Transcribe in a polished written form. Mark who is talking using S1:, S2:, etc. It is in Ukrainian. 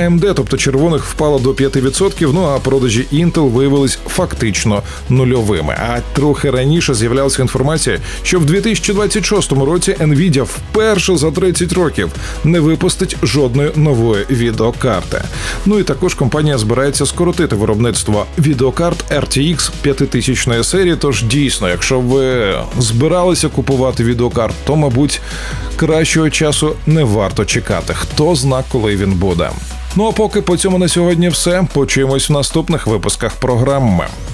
S1: AMD, тобто червоних, впало до 5%, ну а продажі Intel виявились фактично нульовими. А трохи раніше з'являлася інформація, що в 2026 році Nvidia вперше за 30 років не випустить жодної нової відеокарти. Ну і також компанія збирається скоротити виробництво відеокарт RTX 5000 серії, тож дійсно, якщо ви збиралися купувати відеокарт, то, мабуть, кращого часу не варто чекати. Хто зна, коли він буде. Ну а поки по цьому на сьогодні все. Почуємось в наступних випусках програми.